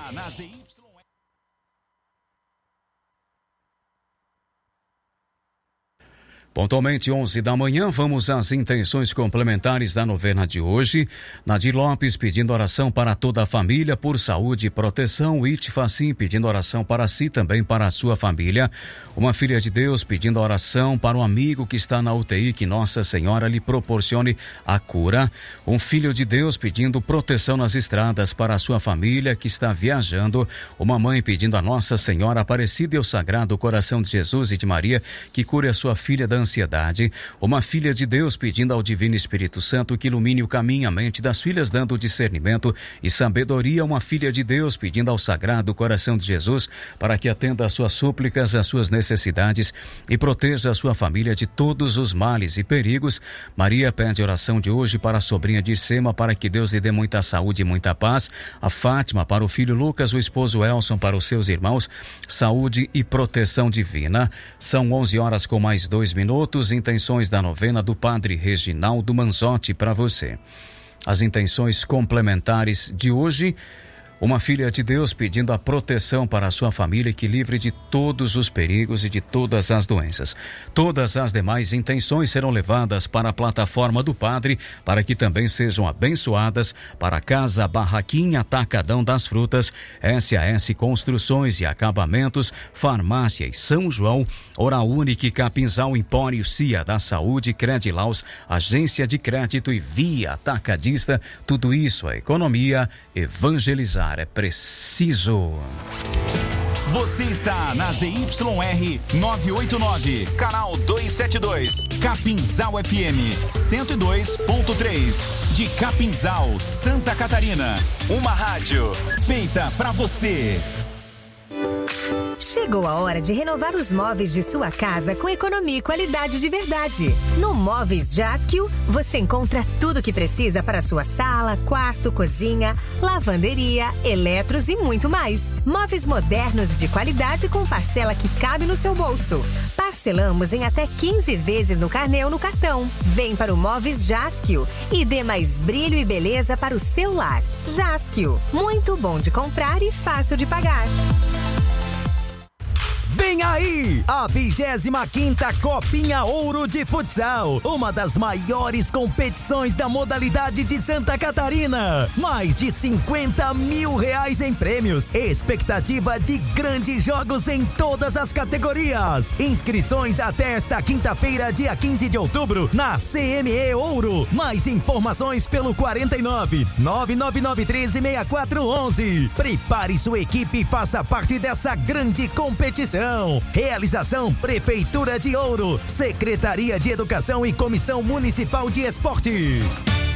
na ZY. Pontualmente 11 da manhã, vamos às intenções complementares da novena de hoje. Nadir Lopes pedindo oração para toda a família por saúde e proteção. It Facim pedindo oração para si, também para a sua família. Uma filha de Deus pedindo oração para um amigo que está na UTI, que Nossa Senhora lhe proporcione a cura. Um filho de Deus pedindo proteção nas estradas para a sua família que está viajando. Uma mãe pedindo a Nossa Senhora Aparecida e o Sagrado Coração de Jesus e de Maria que cure a sua filha da ansiedade. Uma filha de Deus pedindo ao Divino Espírito Santo que ilumine o caminho, a mente das filhas, dando discernimento e sabedoria. Uma filha de Deus pedindo ao Sagrado Coração de Jesus para que atenda às suas súplicas, às suas necessidades e proteja a sua família de todos os males e perigos. Maria pede oração de hoje para a sobrinha de Sema, para que Deus lhe dê muita saúde e muita paz. A Fátima para o filho Lucas, o esposo Elson para os seus irmãos, saúde e proteção divina. São 11 horas com mais 2 minutos. Intenções da novena do Padre Reginaldo Manzotti para você. As intenções complementares de hoje: uma filha de Deus pedindo a proteção para a sua família que livre de todos os perigos e de todas as doenças. Todas as demais intenções serão levadas para a plataforma do Padre para que também sejam abençoadas para a Casa Barraquinha Atacadão das Frutas, SAS Construções e Acabamentos, Farmácia e São João, Oraúnic, Capinzal, Empório, CIA da Saúde, Credilaus, Agência de Crédito e Via Atacadista. Tudo isso é economia, evangelizar é preciso. Você está na ZYR 989, canal 272, Capinzal FM 102.3, de Capinzal, Santa Catarina. Uma rádio feita pra você. Chegou a hora de renovar os móveis de sua casa com economia e qualidade de verdade. No Móveis Jaskio, você encontra tudo o que precisa para sua sala, quarto, cozinha, lavanderia, eletros e muito mais. Móveis modernos de qualidade com parcela que cabe no seu bolso. Parcelamos em até 15 vezes no carnê ou no cartão. Vem para o Móveis Jaskio e dê mais brilho e beleza para o seu lar. Jaskio, muito bom de comprar e fácil de pagar. Vem aí, a 25ª Copinha Ouro de Futsal, uma das maiores competições da modalidade de Santa Catarina. Mais de 50 mil reais em prêmios, expectativa de grandes jogos em todas as categorias. Inscrições até esta quinta-feira, dia 15 de outubro, na CME Ouro. Mais informações pelo 49 999 13 6411. Prepare sua equipe e faça parte dessa grande competição. Realização Prefeitura de Ouro, Secretaria de Educação e Comissão Municipal de Esporte.